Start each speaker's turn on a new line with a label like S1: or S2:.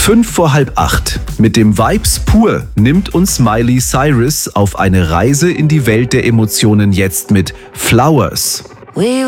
S1: 8:05. Mit dem Vibes pur nimmt uns Miley Cyrus auf eine Reise in die Welt der Emotionen jetzt mit Flowers.
S2: We